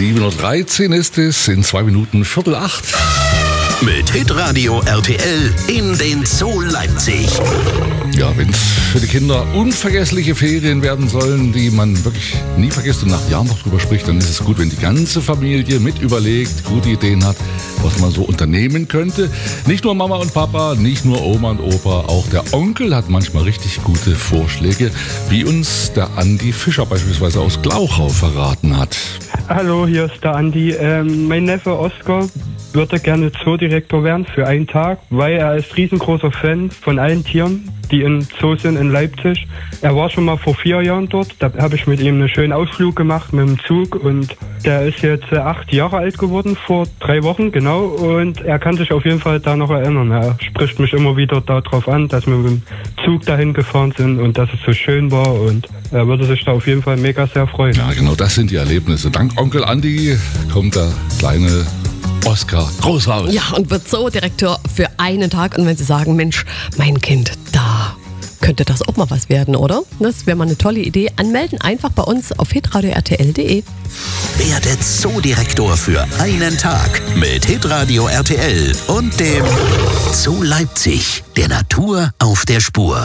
7.13 Uhr ist es, in 2 Minuten 7:45. Mit Hitradio RTL in den Zoo Leipzig. Ja, wenn es für die Kinder unvergessliche Ferien werden sollen, die man wirklich nie vergisst und nach Jahren noch drüber spricht, dann ist es gut, wenn die ganze Familie mit überlegt, gute Ideen hat, was man so unternehmen könnte. Nicht nur Mama und Papa, nicht nur Oma und Opa, auch der Onkel hat manchmal richtig gute Vorschläge, wie uns der Andi Fischer beispielsweise aus Glauchau verraten hat. Hallo, hier ist der Andi. Mein Neffe Oskar würde gerne Zoodirektor werden für einen Tag, weil er ist riesengroßer Fan von allen Tieren, die im Zoo sind in Leipzig. Er war schon mal vor 4 Jahren dort, da habe ich mit ihm einen schönen Ausflug gemacht mit dem Zug und der ist jetzt 8 Jahre alt geworden, vor 3 Wochen, genau, und er kann sich auf jeden Fall da noch erinnern. Er spricht mich immer wieder darauf an, dass wir mit dem Zug dahin gefahren sind und dass es so schön war und er würde sich da auf jeden Fall mega sehr freuen. Ja, genau, das sind die Erlebnisse. Dank Onkel Andi kommt der kleine Oskar groß raus. Ja, und wird Zoodirektor für einen Tag. Und wenn Sie sagen, Mensch, mein Kind, da könnte das auch mal was werden, oder? Das wäre mal eine tolle Idee. Anmelden einfach bei uns auf hitradio-rtl.de. Werde Zoodirektor für einen Tag mit Hitradio RTL und dem Zoo Leipzig, der Natur auf der Spur.